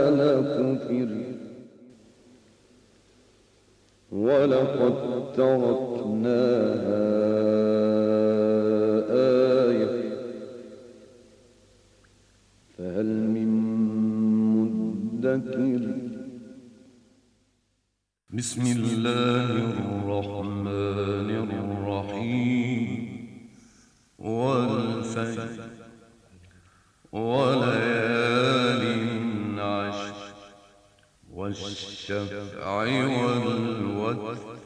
لكفر ولقد تركناها آية فهل من مدكر. بسم الله الرحمن الرحيم. والفجر وليال عشر والشفع والوتر